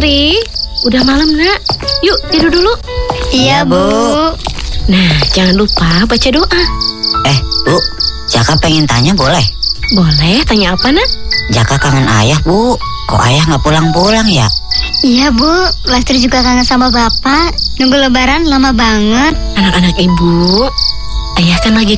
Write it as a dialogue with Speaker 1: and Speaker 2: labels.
Speaker 1: Lastri, udah malam nak. Yuk tidur dulu.
Speaker 2: Iya, Bu.
Speaker 1: Nah, jangan lupa baca doa.
Speaker 3: Bu, Jaka pengen tanya boleh?
Speaker 1: Boleh, tanya apa nak?
Speaker 3: Jaka kangen ayah, Bu. Kok ayah nggak pulang-pulang ya?
Speaker 2: Iya, Bu. Lastri juga kangen sama Bapak. Nunggu lebaran lama banget.
Speaker 1: Anak-anak ibu, ayah kan lagi